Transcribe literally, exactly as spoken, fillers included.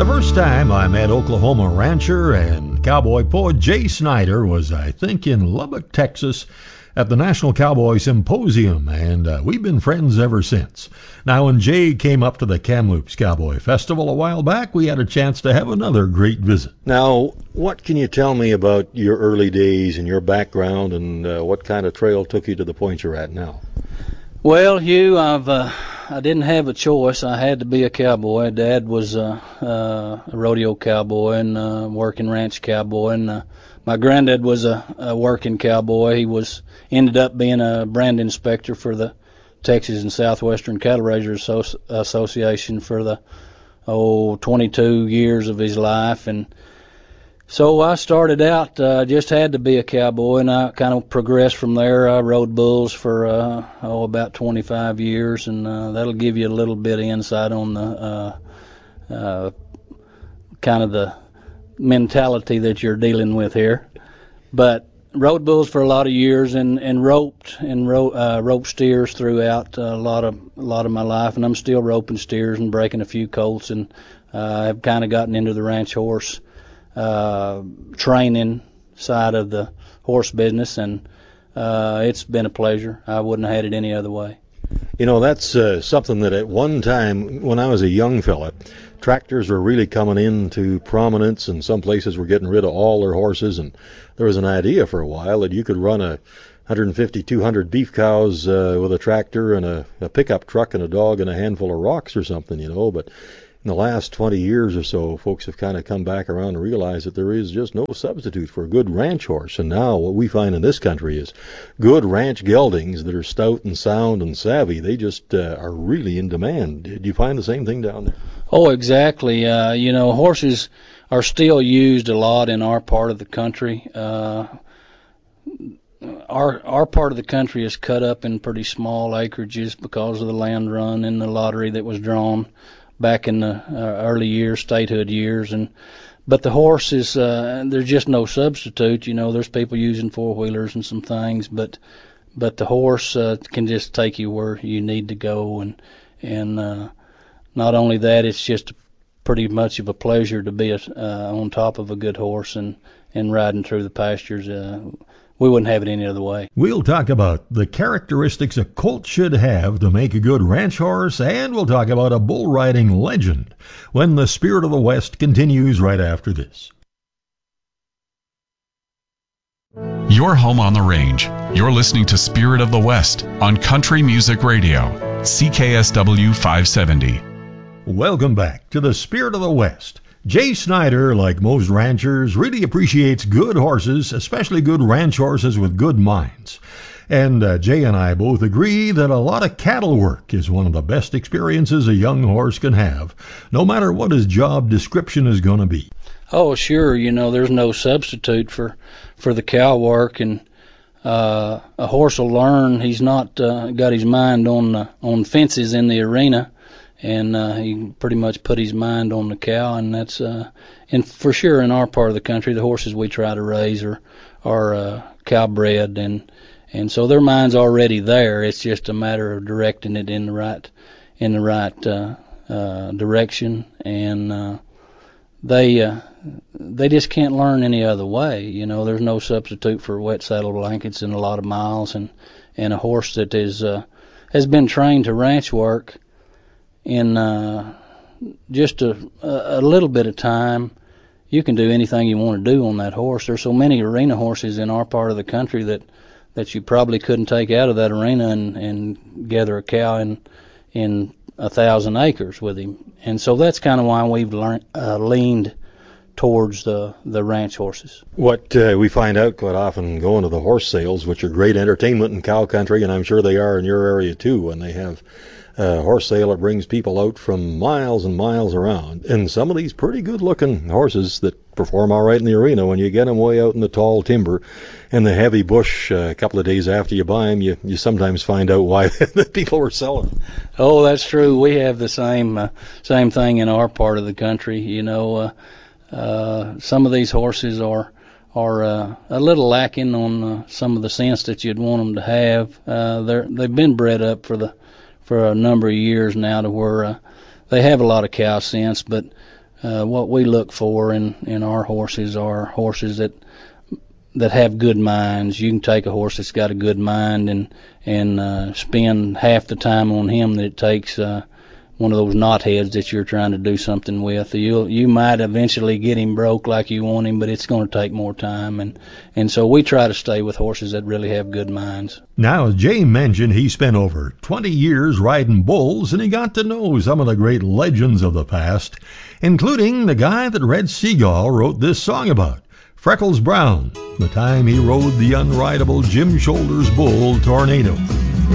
The first time I met Oklahoma rancher and cowboy poet Jay Snyder was, I think, in Lubbock, Texas, at the National Cowboy Symposium, and uh, we've been friends ever since. Now, when Jay came up to the Kamloops Cowboy Festival a while back, we had a chance to have another great visit. Now, what can you tell me about your early days and your background, and uh, what kind of trail took you to the point you're at now? Well, Hugh, I've uh, I didn't have a choice. I had to be a cowboy. Dad was uh, uh, a rodeo cowboy and uh, working ranch cowboy, and uh, my granddad was a, a working cowboy. He was ended up being a brand inspector for the Texas and Southwestern Cattle Raisers Associ- Association for the oh twenty-two years of his life, and so I started out, uh, just had to be a cowboy, and I kind of progressed from there. I rode bulls for, uh, oh, about twenty-five years, and uh, that'll give you a little bit of insight on the uh, uh, kind of the mentality that you're dealing with here. But rode bulls for a lot of years, and, and roped and ro- uh, roped steers throughout a lot of a lot of my life, and I'm still roping steers and breaking a few colts, and uh, I've kind of gotten into the ranch horse uh training side of the horse business, and uh it's been a pleasure. I wouldn't have had it any other way. You know, that's uh, something that at one time when I was a young fella, tractors were really coming into prominence, and some places were getting rid of all their horses, and there was an idea for a while that you could run a one hundred fifty, two hundred beef cows uh, with a tractor and a, a pickup truck and a dog and a handful of rocks or something, you know. But in the last twenty years or so, folks have kind of come back around and realized that there is just no substitute for a good ranch horse. And now what we find in this country is good ranch geldings that are stout and sound and savvy. They just uh, are really in demand. Did you find the same thing down there? Oh, exactly. Uh, you know, horses are still used a lot in our part of the country. Uh, our our part of the country is cut up in pretty small acreages because of the land run and the lottery that was drawn back in the uh, early years, statehood years, and but the horse is uh, there's just no substitute. You know, there's people using four wheelers and some things, but but the horse uh, can just take you where you need to go, and and uh, not only that, it's just pretty much of a pleasure to be a, uh, on top of a good horse and and riding through the pastures. Uh, We wouldn't have it any other way. We'll talk about the characteristics a colt should have to make a good ranch horse, and we'll talk about a bull riding legend when the Spirit of the West continues right after this. You're home on the range. You're listening to Spirit of the West on Country Music Radio, C K S W five seventy. Welcome back to the Spirit of the West. Jay Snyder, like most ranchers, really appreciates good horses, especially good ranch horses with good minds. And uh, Jay and I both agree that a lot of cattle work is one of the best experiences a young horse can have, no matter what his job description is going to be. Oh, sure. You know, there's no substitute for, for the cow work, and uh, a horse will learn. He's not uh, got his mind on uh, on fences in the arena. And uh, he pretty much put his mind on the cow, and that's uh, and for sure in our part of the country, the horses we try to raise are are uh, cow bred, and and so their mind's already there. It's just a matter of directing it in the right in the right uh, uh, direction, and uh, they uh, they just can't learn any other way. You know, there's no substitute for wet saddle blankets and a lot of miles, and and a horse that is uh, has been trained to ranch work in uh, just a, a little bit of time, you can do anything you want to do on that horse. There's so many arena horses in our part of the country that, that you probably couldn't take out of that arena and, and gather a cow in in a thousand acres with him. And so that's kind of why we've learned, uh, leaned towards the, the ranch horses. What uh, we find out quite often going to the horse sales, which are great entertainment in cow country, and I'm sure they are in your area too, when they have a horse sale that brings people out from miles and miles around. And some of these pretty good-looking horses that perform all right in the arena, when you get them way out in the tall timber and the heavy bush uh, a couple of days after you buy them, you, you sometimes find out why the people were selling them. Oh, that's true. We have the same uh, same thing in our part of the country. You know, uh, uh, some of these horses are are uh, a little lacking on uh, some of the sense that you'd want them to have. Uh, they're they've been bred up for the for a number of years now to where uh, they have a lot of cow sense, but uh, what we look for in, in our horses are horses that that have good minds. You can take a horse that's got a good mind and and uh, spend half the time on him that it takes uh, one of those knotheads that you're trying to do something with. You you might eventually get him broke like you want him, but it's going to take more time. And, and so we try to stay with horses that really have good minds. Now, as Jay mentioned, he spent over twenty years riding bulls, and he got to know some of the great legends of the past, including the guy that Red Seagull wrote this song about, Freckles Brown, the time he rode the unrideable Jim Shoulders bull Tornado.